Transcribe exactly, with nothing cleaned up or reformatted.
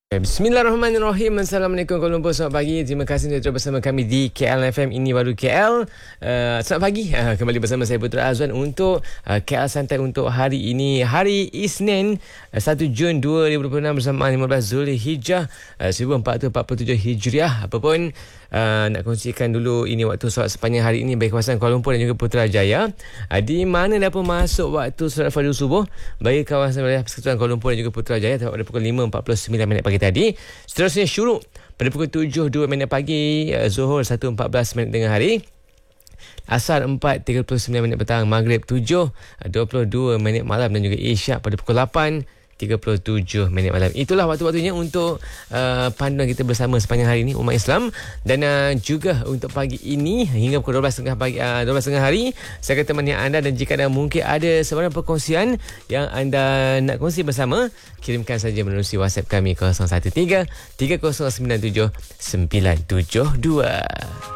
Bismillahirrahmanirrahim. Assalamualaikum Kuala Lumpur. Selamat pagi. Terima kasih telah bersama kami di K L F M. Ini baru K L. Uh, selamat pagi. Uh, kembali bersama saya Putra Azwan untuk uh, K L Santai untuk hari ini. Hari Isnin uh, satu Jun dua ribu dua puluh enam bersama lima belas Zulhijjah uh, seribu empat ratus empat puluh tujuh Hijriah. Apapun uh, nak kongsikan dulu ini waktu solat sepanjang hari ini bagi kawasan Kuala Lumpur dan juga Putrajaya. Uh, di mana dah pun masuk waktu solat fardu subuh bagi kawasan wilayah Persekutuan Kuala Lumpur dan juga Putrajaya pada pukul lima empat puluh sembilan minit pagi tadi. Seterusnya syuruk pada pukul tujuh dua minit pagi, Zuhur satu empat belas minit tengah hari, Asar empat tiga puluh sembilan minit petang, Maghrib tujuh dua puluh dua minit malam dan juga Isyak pada pukul lapan tiga puluh tujuh minit malam. Itulah waktu-waktunya untuk uh, panduan kita bersama sepanjang hari ini umat Islam. Dan uh, juga untuk pagi ini hingga pukul dua belas tiga puluh pagi, uh, dua belas tiga puluh hari saya akan temani anda. Dan jika ada mungkin ada sebarang perkongsian yang anda nak kongsi bersama, kirimkan saja melalui WhatsApp kami kosong satu tiga tiga kosong sembilan tujuh sembilan tujuh dua.